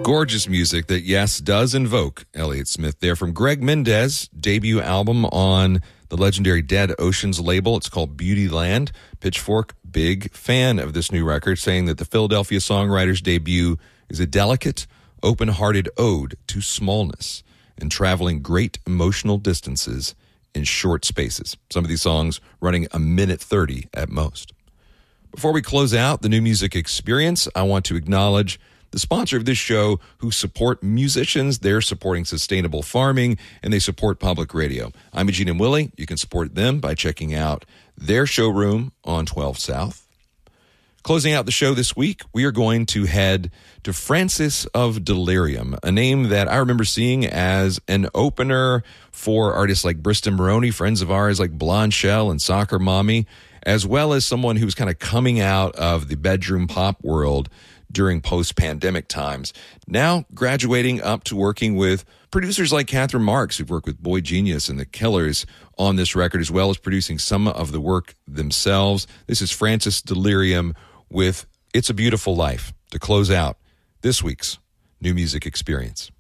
Gorgeous music that, yes, does invoke Elliott Smith there from Greg Mendez, debut album on the legendary Dead Oceans label. It's called Beauty Land. Pitchfork, big fan of this new record, saying that the Philadelphia songwriter's debut is a delicate, open-hearted ode to smallness and traveling great emotional distances in short spaces. Some of these songs running a minute 30 at most. Before we close out the New Music Experience, I want to acknowledge the sponsor of this show, who support musicians. They're supporting sustainable farming, and they support public radio. I'm Eugene and Willie. You can support them by checking out their showroom on 12 South. Closing out the show this week, we are going to head to Francis of Delirium, a name that I remember seeing as an opener for artists like Bristol Maroney, friends of ours like Blonde Shell and Soccer Mommy, as well as someone who was kind of coming out of the bedroom pop world during post-pandemic times, now graduating up to working with producers like Catherine Marks, who've worked with Boy Genius and The Killers on this record, as well as producing some of the work themselves. This is Francis Delirium with It's a Beautiful Life to close out this week's New Music Experience.